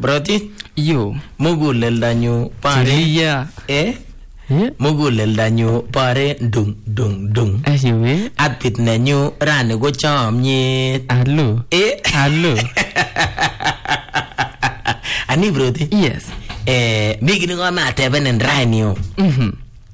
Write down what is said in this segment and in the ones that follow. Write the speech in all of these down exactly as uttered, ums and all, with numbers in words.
Broti? Yo. Muguleldanyu pare. Yeah. Eh? Yeah. Muguleldanyu pare dung dung dung. Aywe. At pit nenyu rani go chamnyet. Hello. Eh? Hello. Ani broti? Yes. Eh, big ni ngoma ateben rani yo. Mhm.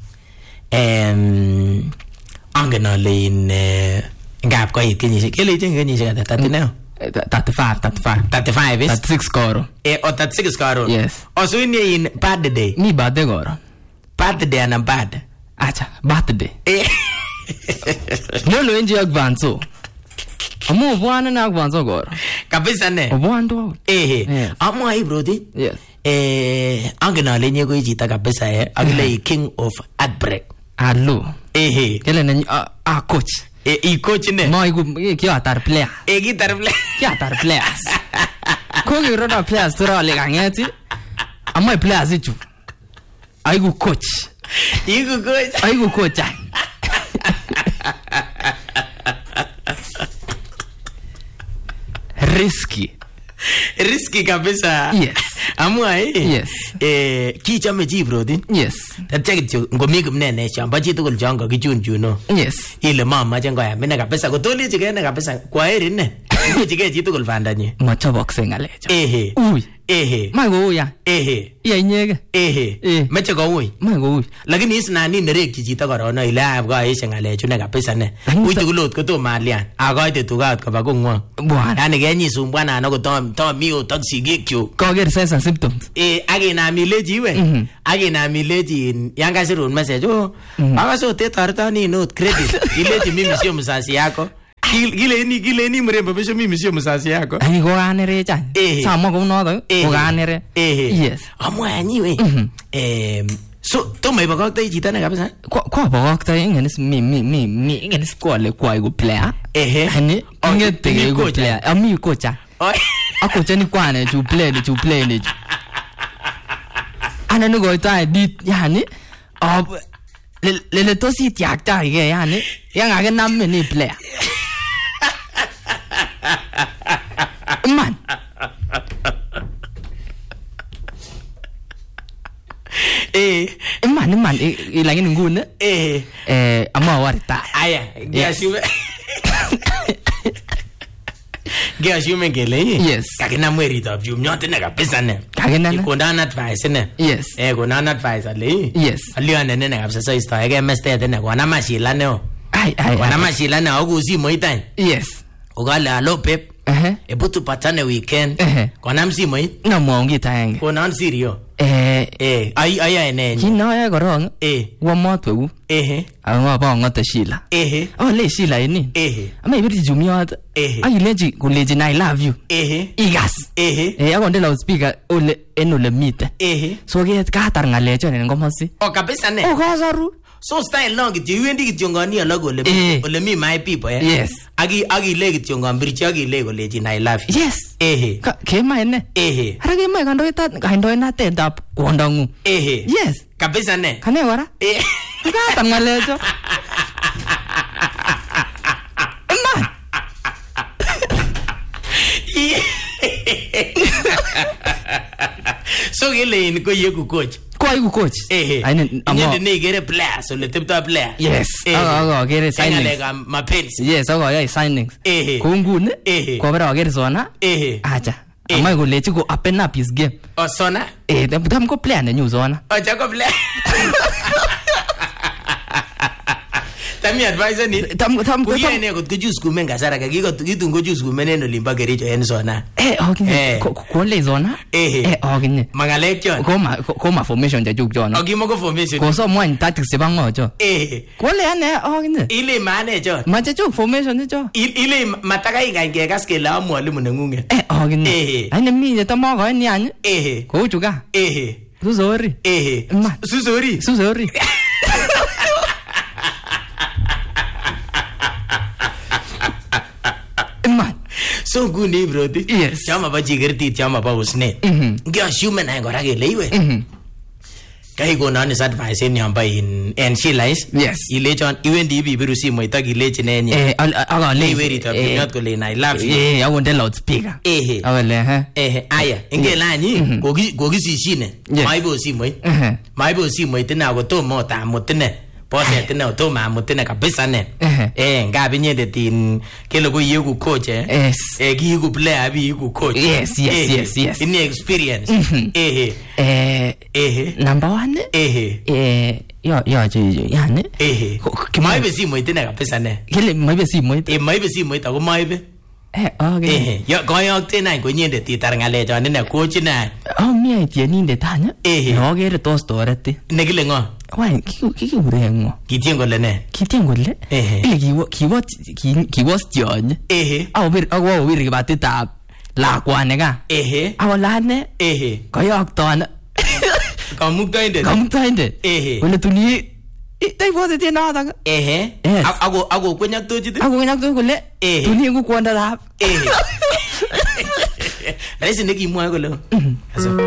Em angen ale in ngap ko it kenyisiek. Kele chen kenyisiek ata thirty-nine. thirty-five, thirty-five. thirty-five is? thirty-six koro. Eh, o thirty-six karo. Yes. Oso ini in birthday. Ni birthday koro. Birthday and bad. Acha, birthday. Eh. Lolo enji agvanzo. Amu bwana na agvanzo koro. Kabisa ne. Obwando. Eh. Yes. Amu ai broti. Yes. Eh, angen ale nye ko ichita kabisa eh. Agile king of heartbreak. Hello. Eh. Kele na ah coach. Eh, i coach ne. Mo igu kyo atar player. Eh, gitar play. Kyo atar players. Ko ki roda players tura le gangeti. Amo players ichu. Aigu coach. Igu coach. Aigu coach. Risky. Risky kabisa. Yes. Amu ai. Yes. Eh, ki chame chi broti. Yes. Tatya kityo ngomi kumnene shamba chi tugul chongo kichunchuno. Yes. Ile mama chengoya mine kabisa kotoli chikene kabisa kwaheri ne. Chike chi tugul fandanyi. Machobokse ngalecho. Ehe. Uy. Ehe. Mai go uya. Ehe. Iya inyege. Ehe. Eh. Meche ko uy. Mai go uy. Lakini isna ni nerekchi chito korono ile ab ka ishe ngalechu ne kabisa ne. Uy tugulot koto malian. Akoite tugat koba kongwong. Bwana. Yani kenyisun bwana ano kotom tom mi otok sigikchu. Koger signs and symptoms. Eh, akinam ilechi iwe. Akinam ilechi yang kasirun message. Oh, akase otetortoni note credit. Ilechi mimi sio msasi yako. Gile ni gile ni mrembo besho mimi sio msasi yako. Ani go anere chan. Samo ko nodo. Go anere. Yes. Amwa anyiwe. Eh, so toma ibakakta ichita ne kabisa. Kwa kwa bakakta ingenis mi mi mi mi ingenis kwa le kwa igu player. Ehe. Ani ingete igu player. Ami kocha. Ako chani kwa ne chu play ni chu play ni. Ana no go ta dit yani. Ab le le to si tiak ta ge yani. Yang aga nam ni player. Man. Eh, man man ilangin ngune. Eh, eh ama warta. Aya, gashume. Gashume ngele. Yes. Kakina mwerito of you nyote ne kabisa ne. Kakina ne. Kondana advice ne. Yes. Eh, kondana advice ale. Yes. Aliyo ne ne kabisa so isto ege meste ne kona mashila ne o. Ai ai. Kona mashila ne okuzi moitan. Yes. Ogala alo pep. Eh. Ebutu patane weekend. Eh. Kona msimo. Na mwongi taenge. Kona sirio. Eh eh ai ai ai ne. Kino ya gorong. Eh. Wa motwe. Eh. Anga ba ngata Sheila. Eh. Oh le Sheila ini. Eh. Ama ibiri jumiot. Eh. Ai leji kuleji I love you. Eh. Igas. Eh. Eh akonde loudspeaker ole enole mite. Eh. So get katar ngalecho ne ngomasi. O kabisa ne. O kasaru. So style long kityo iwendi kityo ngani alog ole ole mi my people eh. Yes. Agi agi le kityo ngambirchi agi le koleji I love you. Yes. Eh. Kema ene. Eh. Ara kema kandoita kandoina tendap kwondangu. Eh. Yes. Kabisa ne. Kane wara? Eh. Katar ngalecho. Man. So gele in ko yeku coach. Kwa igu coach. Eh. Aine amo. Ne gere players ole tipta players. Yes. Ago ago gere signings. Lega mapenzi. Yes, ago ya signings. Eh. Ko ngune. Eh. Ko bera gere zona. Eh. Acha. Ama go lechi go open up his game. O zona? Eh, tam ko player ne new zona. O chako player. Tami advisor ni. Tam tam ko tam ne ko juice ku menga sara ka gigo gitu ngo juice ku meneno limba gericho en zona. Eh, okay. Ko ko le zona? Eh. Eh, okay. Mangalek jon. Ko ma ko ma formation ja juk jon. Okay, mo ko formation. Ko so mo an tactics se bango jo. Eh. Ko le ane okay. Ile mane jon. Ma ja juk formation jo. Ile mataka ingange kaske la mwalimu nengunge. Eh, okay. Eh. Ane mi ne tamo ko ni an. Eh. Ko juga. Eh. Susori. Eh. Susori. Susori. So good ni bro. Yes. Chama ba jigerti chama ba usne. Ngia human ay gora gele iwe. kai konon is advice en yombo in en Shilais. Yes. Ilechon iwendi ibibiru simoit ak ilechin enye. Eh akale Iwerito pinyot kole I love you. Eh akonde loudspeaker. Ehe. Akale ha. Ehe aya ingele anyi kokisishine maibo simoit. Maibo simoit ina kotomo otamut ine. Poset ine otomo amut ine kabisa ne. Eh ngap inyendet in kele ko iyeku coach eh. Yes. Eh kiiku player bi iku coach. Yes yes yes yes. In experience. Ehe. Eh Ehe. Number one. Ehe. Eh yo yo jo yani. Ehe. Maibe simoit ine kabisa ne. Kile maibe simoit. Eh maibe simoit ako maibe. Eh okay. Eh yo koyokten any konyendet itar ngalechon ine coach ine. Oh mi tienindet anya. Ehe. No kere tos toreti. Nekile ngo. Why kikikure ngo. Kitien kole ne. Kitien kole. Ehe. Ile kiwo kiwo kiwo tionye. Ehe. Awo bir awo wir kibatitab lakwani ka. Ehe. Awo lane. Ehe. Koyokton. Kamuktoindet. Kamuktoindet. Ehe. Kole tuni Dai bote tie notok. Ehe. Yes. Ako ako kwenyak tochit. Ako kwenyak tochit kole. Ehe. Tuni ku kwondorap. Ehe. Raisi nekimwoe kole.